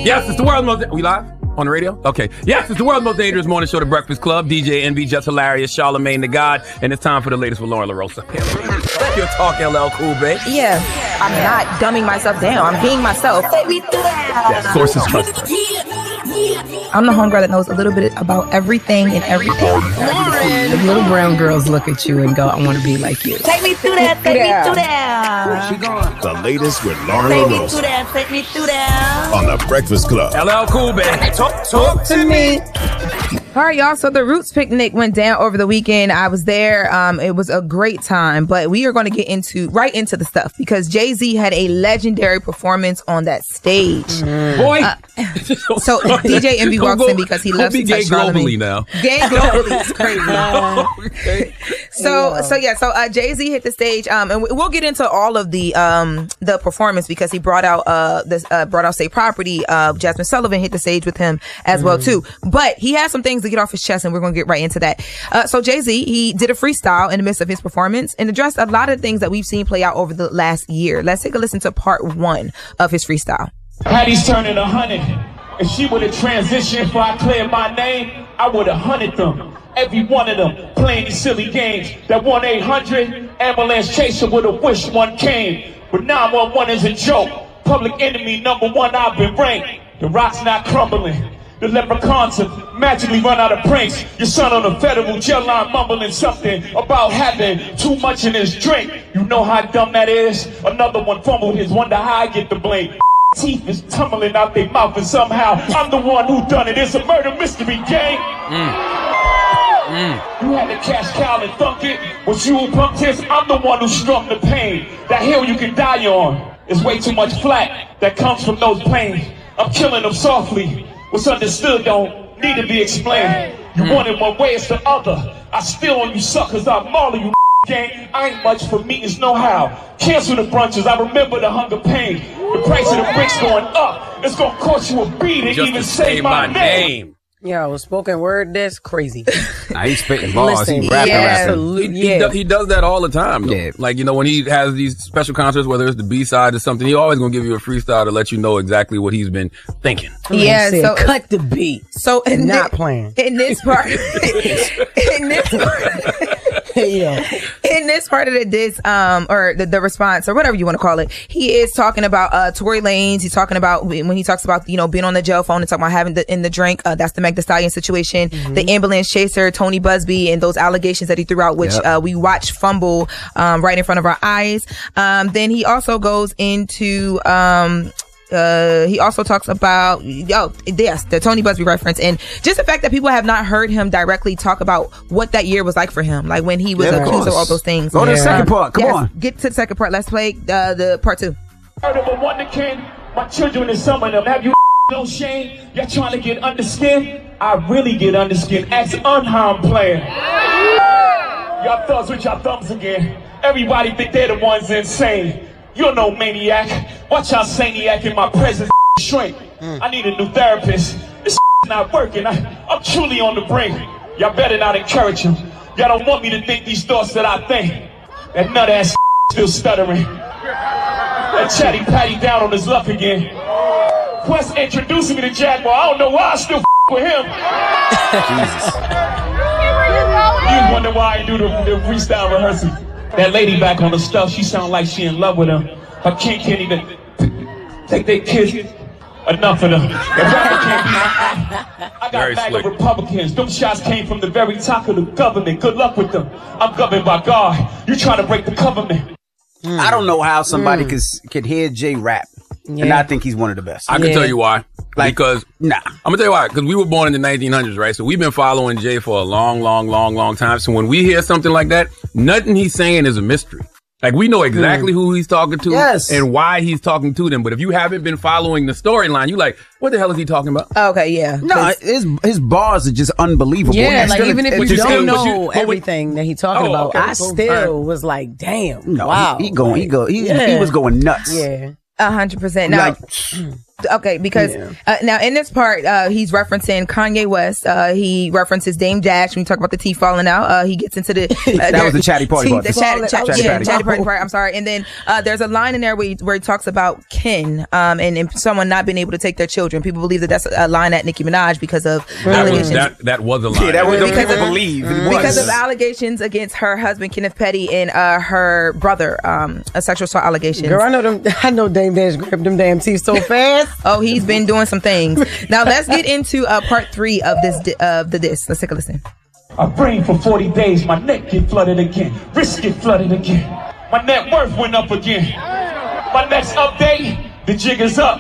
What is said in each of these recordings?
Yes, it's the world's most... We live? On the radio? Okay. Yes, it's the world's most dangerous morning show, The Breakfast Club. DJ NB, just hilarious, Charlamagne the God, and it's time for the latest with Lauren LaRosa. Your talk, LL Cool, babe. Yeah, I'm not dumbing myself down. I'm being myself. That source is trusted. I'm the homegirl that knows a little bit about everything and everything. The little brown girls look at you and go, I want to be like you. Take me through that, take me through that. Where's she going? The latest with Lauren Take me LaRosa through that, take me through that. on The Breakfast Club. LL Cool, babe. Talk to me. All right, y'all. So the Roots picnic went down over the weekend. I was there. It was a great time, but we are going to get right into the stuff because Jay-Z had a legendary performance on that stage. Boy. So DJ MB walks in because he loves to gay touch globally Charlamagne. now. Gay globally is crazy. Okay. So Jay-Z hit the stage, and we'll get into all of the performance because he brought out State Property. Jasmine Sullivan hit the stage with him as well too. But he has some things to get off his chest, and we're going to get right into that. So Jay-Z, he did a freestyle in the midst of his performance and addressed a lot of things that we've seen play out over the last year. Let's take a listen to part 1 of his freestyle. Patty's turning 100. If she would have transitioned before I cleared my name, I would have hunted them. Every one of them playing these silly games. That 1-800 ambulance chaser would have wished one came. But 911 is a joke. Public enemy #1, I've been ranked. The rock's not crumbling. The leprechauns have magically run out of pranks. Your son on a federal jail line mumbling something about having too much in his drink. You know how dumb that is? Another one fumbled his, wonder how I get the blame. Teeth is tumbling out their mouth and somehow I'm the one who done it. It's a murder mystery gang. You had to cash cow and thunk it. What you punked his, I'm the one who strummed the pain. That hill you can die on. There's way too much flack that comes from those planes. I'm killing them softly. What's understood don't need to be explained. You want it one way, it's the other. I steal on you suckers, I maul you gang. I ain't much for meetings, no how. Cancel the brunches, I remember the hunger pain. The price of the bricks going up. It's gonna cost you a beat and Just even to say my name. Yo, spoken word, that's crazy. Nah, he's spitting bars. Listen, He rapping. He does that all the time, though. Yeah. Like, when he has these special concerts, whether it's the B-side or something, he always gonna give you a freestyle to let you know exactly what he's been thinking. Yeah, so cut the beat. So playing. In this part, in this part of the diss, or the response, or whatever you want to call it, he is talking about Tory Lanez. He's talking about when he talks about being on the jail phone and talking about having in the drink. That's the Meg Thee Stallion situation. The ambulance chaser, Tony Busby, and those allegations that he threw out, which we watched fumble right in front of our eyes. Then he also goes into he also talks about the Tony Busby reference, and just the fact that people have not heard him directly talk about what that year was like for him, like when he was accused of all those things. Go to the second part. Come on. Get to the second part. Let's play the part 2. Heard of a wonder king? My children is some of them. Have you no shame? Y'all trying to get under skin? I really get under skin. Ask Unharm playing. Y'all thugs with y'all thumbs again. Everybody think they're the ones insane. You're no maniac. Watch how saniac in my presence shrink. I need a new therapist. This not working. I'm truly on the brink. Y'all better not encourage him. Y'all don't want me to think these thoughts that I think. That nut ass still stuttering. That chatty patty down on his luck again. Quest introducing me to Jaguar. I don't know why I still with him. Jesus. You wonder why I do the freestyle rehearsal. That lady back on the stuff, she sound like she in love with him. Her king can't even take their kids. Enough of them. I got a bag of Republicans. Them shots came from the very top of the government. Good luck with them. I'm governed by God. You trying to break the government. I don't know how somebody could hear Jay rap and not think he's one of the best. I can tell you why. Because I'm gonna tell you why. Because we were born in the 1900s, right? So we've been following Jay for a long time. So when we hear something like that, nothing he's saying is a mystery. Like, we know exactly who he's talking to and why he's talking to them. But if you haven't been following the storyline, you like, what the hell is he talking about? Okay, yeah. No, his bars are just unbelievable. Yeah, like even if you don't know but everything that he's talking about, I still was like, damn, No, wow. he was going nuts. Yeah. 100%. Now, Okay, because now in this part, he's referencing Kanye West. He references Dame Dash when you talk about the teeth falling out. He gets into the that was the chatty party part. The chatty party part. I'm sorry. And then there's a line in there where he talks about kin and someone not being able to take their children. People believe that that's a line at Nicki Minaj because of allegations. That was a line. Yeah, that was because of allegations against her husband Kenneth Petty and her brother, a sexual assault allegation. Girl, I know Dame Dash grabbed them damn teeth so fast. Oh, he's been doing some things. Now let's get into part 3 of this. Let's take a listen. I brain for 40 days, my neck get flooded again, wrist get flooded again, my net worth went up again. My next update, the jig is up.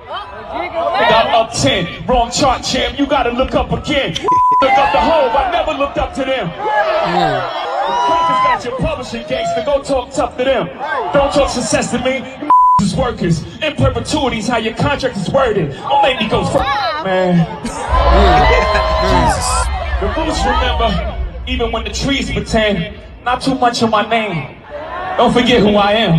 I'm up 10, wrong chart, champ. You gotta look up again. Look up the hole. I never looked up to them. Crackers got your publishing gangster. Go talk tough to them. Don't talk success to me. Is workers in perpetuities. How your contract is worded. Don't make me go man. Jesus. The roots remember, even when the trees pretend. Not too much of my name. Don't forget who I am.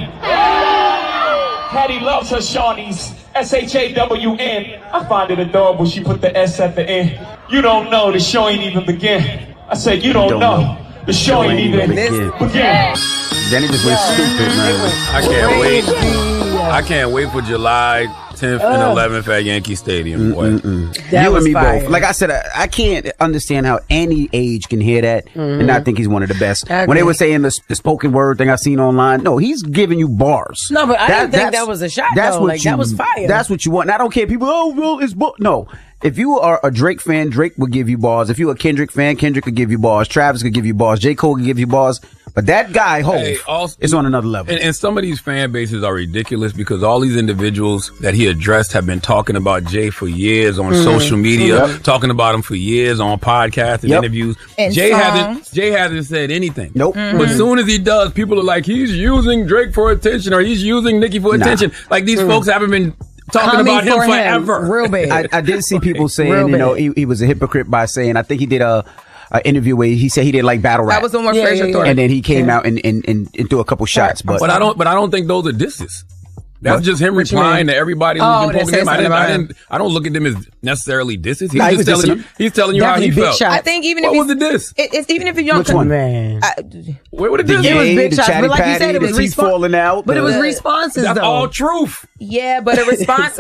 Hattie loves her Shawnees. S-H-A-W-N. I find it adorable she put the S at the end. You don't know, the show ain't even begin. I said you don't know. The show ain't even begin. Then it just went stupid, man. I can't wait. I can't wait for July 10th and 11th at Yankee Stadium. Boy. You and me both. Like I said, I can't understand how any age can hear that and not think he's one of the best. When they were saying the spoken word thing I seen online, no, he's giving you bars. No, but I didn't think that was a shot, though. Like, that was fire. That's what you want. And I don't care. People, well, it's no. If you are a Drake fan, Drake will give you bars. If you're a Kendrick fan, Kendrick could give you bars. Travis could give you bars. J. Cole could give you bars. But that guy, Hov, is on another level. And some of these fan bases are ridiculous because all these individuals that he addressed have been talking about Jay for years on social media, talking about him for years on podcasts and interviews. And Jay hasn't said anything. Nope. But as soon as he does, people are like, he's using Drake for attention or he's using Nicki for attention. Like these folks haven't been talking about him forever. Real bad. I did see people saying, he was a hypocrite by saying, I think he did an interview where he said he didn't like battle rap. That was the one Frazier thought. And then he came out and threw a couple shots. But I don't think those are disses. That's just him replying to everybody who's been poking him. I don't look at them as necessarily disses. He's telling you how he felt. I think even if what was the diss? It's even if you don't. Which one? Man. Where would it diss? It was big shots, but like you said, it was falling out. But it was responses. That's though. All truth. Yeah, but a response.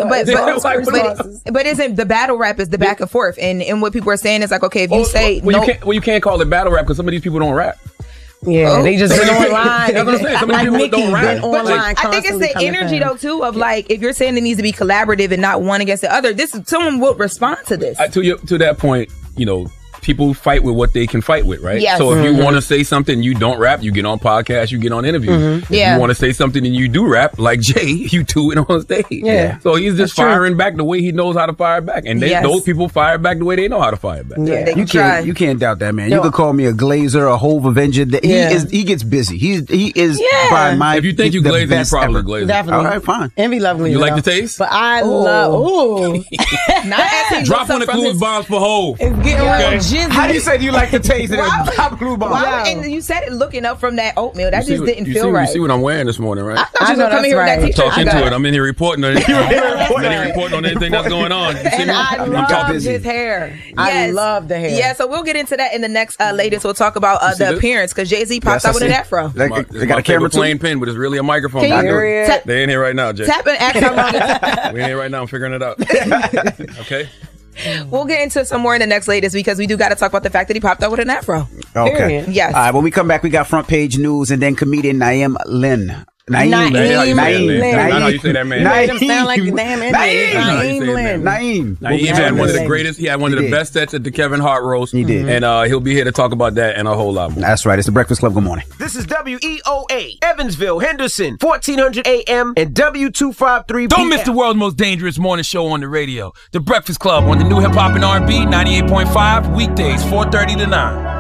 but isn't the battle rap is the back and forth, and what people are saying is like, okay, if you say you can't call it battle rap because some of these people don't rap. Yeah, they just been online. That's what I'm saying. Some of these people don't rap. I think it's the energy though too of like if you're saying it needs to be collaborative and not one against the other. Someone will respond to this. To that point, people fight with what they can fight with, right? Yes. So if you want to say something, you don't rap, you get on podcasts, you get on interviews. If you want to say something and you do rap, like Jay, you do it on stage. Yeah. So he's just firing back the way he knows how to fire back. And those people fire back the way they know how to fire back. Yeah, you can't doubt that, man. You could call me a Glazer, a Hov Avenger. He gets busy. He is by my. If you think you Glazer, you probably Glazer. Definitely. All right, fine. Envy lovely. You like the taste? But I love. Drop one of clues bombs for Hov. It's getting real jizzy. How do you say you like the taste of that top glue bomb? And you said it looking up from that oatmeal. That just didn't feel right. You see what I'm wearing this morning, right? I thought you were coming here with that t-shirt. Talk into it. I'm in here reporting on anything. I'm in here reporting on anything that's going on. You see me? I love his hair. I love the hair. Yeah, so we'll get into that in the next latest. We'll talk about the appearance because Jay-Z popped out with an afro. They got a camera playing pen, but it's really a microphone. They ain't here right now, Jay. Tap and ask how long. We ain't here right now. I'm figuring it out. Okay. We'll get into some more in the next latest because we do got to talk about the fact that he popped out with an afro. Okay. Yes. All right. When we come back, we got front page news and then comedian Naeem Lynn. Naeem. That's how you say that, man. Naeem sound like the damn Naeem. Naeem had one of the greatest. He had one of the best sets at the Kevin Hart roast. He did. And he'll be here to talk about that and a whole lot more. That's right. It's the Breakfast Club. Good morning. This is WEOA, Evansville, Henderson, 1400 AM and W253 PM. Don't miss the world's most dangerous morning show on the radio. The Breakfast Club on the new hip hop and R&B 98.5 weekdays 4:30 to 9.